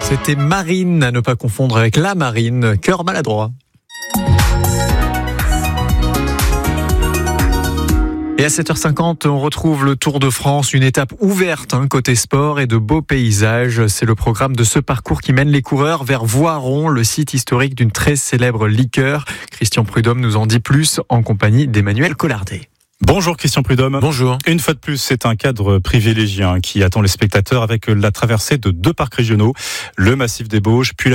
C'était Marine, à ne pas confondre avec la Marine, cœur maladroit. Et à 7h50, on retrouve le Tour de France, une étape ouverte côté sport et de beaux paysages. C'est le programme de ce parcours qui mène les coureurs vers Voiron, le site historique d'une très célèbre liqueur. Christian Prudhomme nous en dit plus en compagnie d'Emmanuel Collardet. Bonjour Christian Prudhomme. Bonjour. Une fois de plus, c'est un cadre privilégié qui attend les spectateurs avec la traversée de 2 parcs régionaux, le Massif des Bauges, puis